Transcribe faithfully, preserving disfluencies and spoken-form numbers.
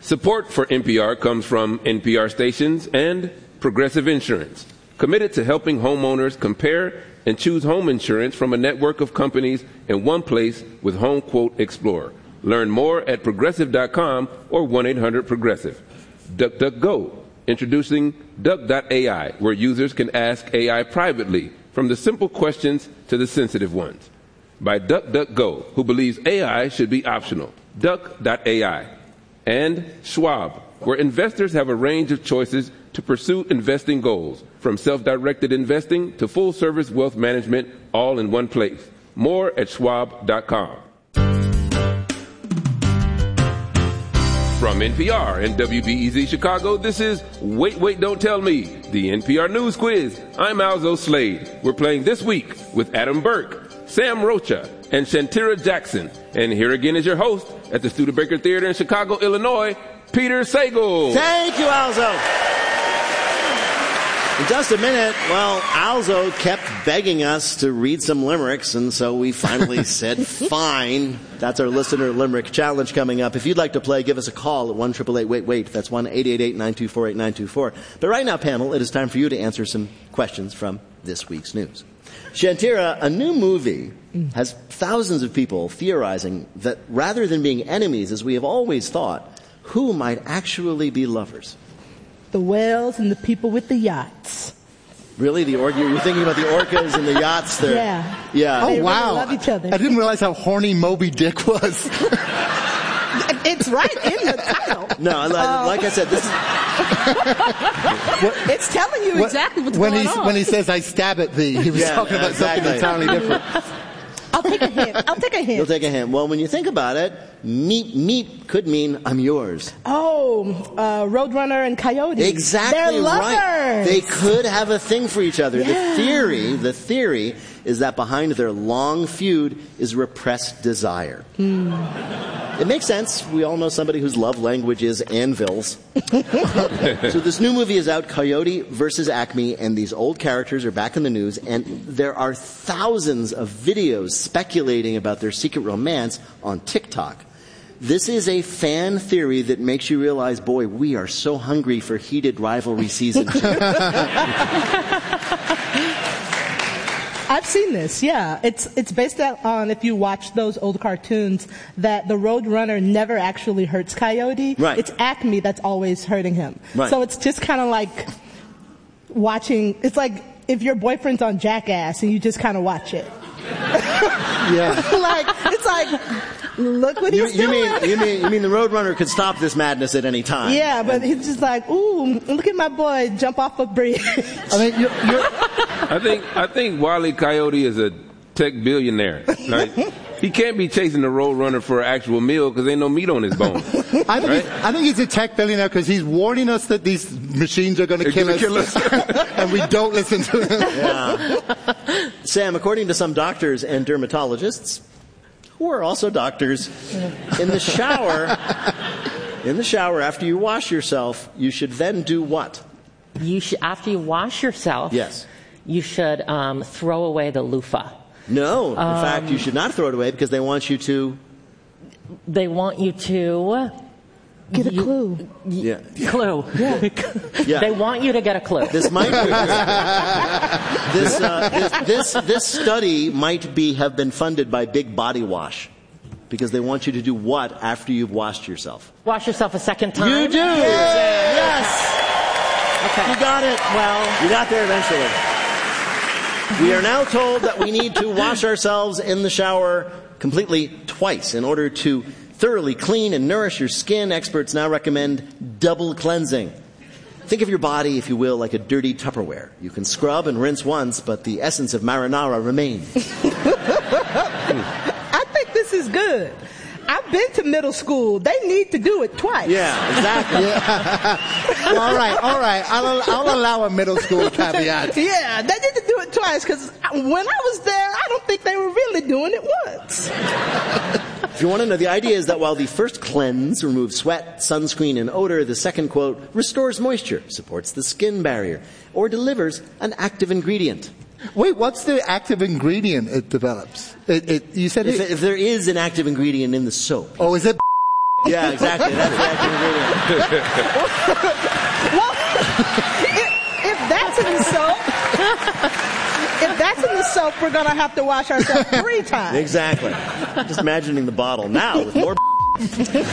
Support for N P R comes from N P R stations and Progressive Insurance, committed to helping homeowners compare and choose home insurance from a network of companies in one place with Home Quote Explorer. Learn more at progressive dot com or one eight hundred progressive. DuckDuckGo, introducing Duck dot A I, where users can ask A I privately, from the simple questions to the sensitive ones. By DuckDuckGo, who believes A I should be optional. Duck dot A I. And Schwab, where investors have a range of choices to pursue investing goals, from self-directed investing to full-service wealth management, all in one place. More at schwab dot com. From N P R and W B E Z Chicago, this is Wait, Wait, Don't Tell Me, the N P R News Quiz. I'm Alzo Slade. We're playing this week with Adam Burke, Sam Rocha, and Shantira Jackson. And here again is your host at the Studebaker Theater in Chicago, Illinois, Peter Sagal. Thank you, Alzo. In just a minute, well, Alzo kept begging us to read some limericks, and so we finally said, fine. That's our listener limerick challenge coming up. If you'd like to play, give us a call at one eight eight eight wait wait. That's one eight eight eight nine two four eight nine two four. But right now, panel, it is time for you to answer some questions from this week's news. Shantira, a new movie has thousands of people theorizing that rather than being enemies, as we have always thought, who might actually be lovers? The whales and the people with the yachts. Really? The or- You're thinking about the orcas and the yachts there? Yeah. Yeah. Oh, They wow. really love each other. I didn't realize how horny Moby Dick was. It's right in the title. No, like, Uh, like I said, this is... It's telling you exactly what's when going he, on. When he says, I stab at thee, he was Yeah, talking about exactly. something entirely different. I'll take a hint. I'll take a hint. You'll take a hint. Well, when you think about it, meat, meat could mean I'm yours. Oh, uh, Roadrunner and Coyote. Exactly They're lovers. right. They could have a thing for each other. Yeah. The theory, the theory is that behind their long feud is repressed desire. Hmm. It makes sense. We all know somebody whose love language is anvils. So this new movie is out, Coyote versus Acme, and these old characters are back in the news, and there are thousands of videos speculating about their secret romance on TikTok. This is a fan theory that makes you realize, boy, we are so hungry for heated rivalry season two. I've seen this, yeah. It's it's based on, if you watch those old cartoons, that the Roadrunner never actually hurts Coyote. Right. It's Acme that's always hurting him. Right. So it's just kind of like watching, it's like if your boyfriend's on Jackass and you just kind of watch it. Yeah. Like, it's like, look what You, he's you doing. mean you mean you mean the Roadrunner could stop this madness at any time? Yeah, but he's just like, ooh, look at my boy jump off a bridge. I mean, you're, you're, I think I think Wile E. Coyote is a tech billionaire. Like, he can't be chasing the Roadrunner for an actual meal because ain't no meat on his bone. I think, Right? he's, I think he's a tech billionaire because he's warning us that these machines are going to They're kill gonna us, kill us. and we don't listen to them. Yeah. Sam, according to some doctors and dermatologists, who are also doctors, in the shower, in the shower after you wash yourself, you should then do what? You should, after you wash yourself, Yes. you should um, throw away the loofah. No, in Um, fact, you should not throw it away because they want you to. They want you to Get a you- clue. Yeah. clue. Yeah. They want you to get a clue. This might be, this, uh, this this this study might be have been funded by Big Body Wash because they want you to do what after you've washed yourself? Wash yourself a second time. You do. Yes. Okay. You got it. Well, You got there eventually. We are now told that we need to wash ourselves in the shower completely twice in order to thoroughly clean and nourish your skin. Experts now recommend double cleansing. Think of your body, if you will, like a dirty Tupperware. You can scrub and rinse once, but the essence of marinara remains. I think this is good. I've been to middle school. They need to do it twice. Yeah, exactly. Well, all right, all right. I'll, I'll allow a middle school caveat. Yeah, they need to do it twice because when I was there, I don't think they were really doing it once. If you want to know, the idea is that while the first cleanse removes sweat, sunscreen, and odor, the second, quote, restores moisture, supports the skin barrier, or delivers an active ingredient. Wait, what's the active ingredient it develops? It, it, you said If, it, if there is an active ingredient in the soap. oh, is it? Yeah, exactly. That's the active ingredient. Well, if, if that's in the soap, if that's in the soap, we're gonna have to wash ourselves three times. Exactly. Just imagining the bottle now with more